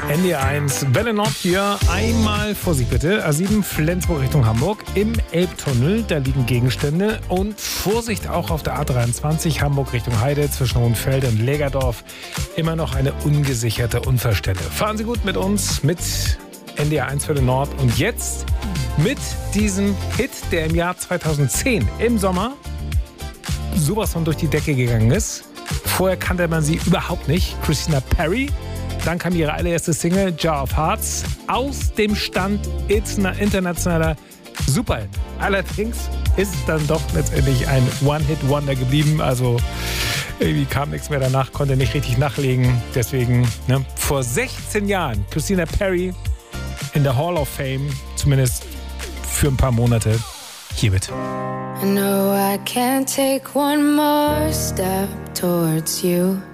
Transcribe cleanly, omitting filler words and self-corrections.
NDR1, Welle Nord hier. Einmal Vorsicht bitte. A7 Flensburg Richtung Hamburg. Im Elbtunnel, da liegen Gegenstände. Und Vorsicht auch auf der A23 Hamburg Richtung Heide zwischen Hohenfelde und Lägerdorf. Immer noch eine ungesicherte Unfallstelle. Fahren Sie gut mit uns, mit NDR1 Welle Nord. Und jetzt mit diesem Hit, der im Jahr 2010 im Sommer sowas von durch die Decke gegangen ist. Vorher kannte man sie überhaupt nicht. Christina Perri. Dann kam ihre allererste Single, Jar of Hearts, aus dem Stand internationaler Superhit. Allerdings ist es dann doch letztendlich ein One-Hit-Wonder geblieben. Also irgendwie kam nichts mehr danach, konnte nicht richtig nachlegen. Deswegen, vor 16 Jahren, Christina Perri in der Hall of Fame, zumindest für ein paar Monate. Hier bitte. I know I can't take one more step towards you.